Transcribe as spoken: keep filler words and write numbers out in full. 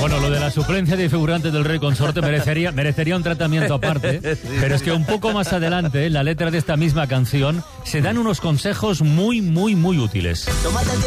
Bueno, lo de la suplencia de figurantes del Rey Consorte merecería, merecería un tratamiento aparte, pero es que un poco más adelante, en la letra de esta misma canción, se dan unos consejos muy, muy, muy útiles.